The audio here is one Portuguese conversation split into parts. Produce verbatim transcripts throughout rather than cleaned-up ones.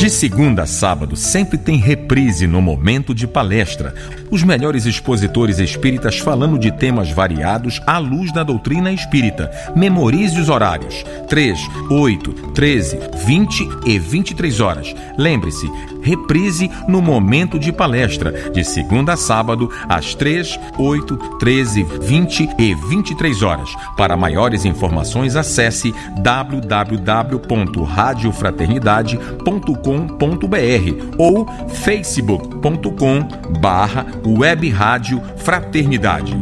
De segunda a sábado, sempre tem reprise no Momento de Palestra. Os melhores expositores espíritas falando de temas variados à luz da doutrina espírita. Memorize os horários: três, oito, treze, vinte e vinte e três horas. Lembre-se, reprise no Momento de Palestra, de segunda a sábado, às três, oito, treze, vinte e vinte e três horas. Para maiores informações, acesse w w w ponto rádio fraternidade ponto com ponto b r ou facebook ponto com barra web rádio fraternidade.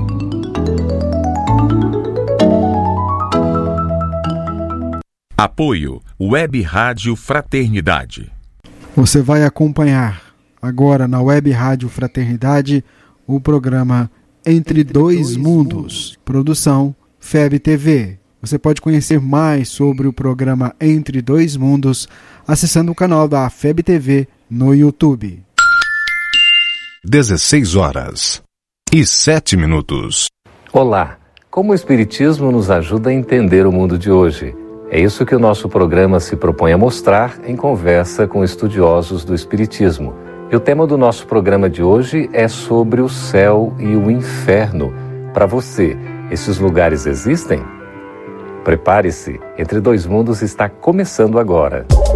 Apoio Web Rádio Fraternidade. Você vai acompanhar agora na Web Rádio Fraternidade o programa Entre Dois Mundos, produção F E B T V. Você pode conhecer mais sobre o programa Entre Dois Mundos acessando o canal da F E B T V no YouTube. dezesseis horas e sete minutos. Olá, como o Espiritismo nos ajuda a entender o mundo de hoje? É isso que o nosso programa se propõe a mostrar em conversa com estudiosos do Espiritismo. E o tema do nosso programa de hoje é sobre o céu e o inferno. Para você, esses lugares existem? Prepare-se, Entre Dois Mundos está começando agora.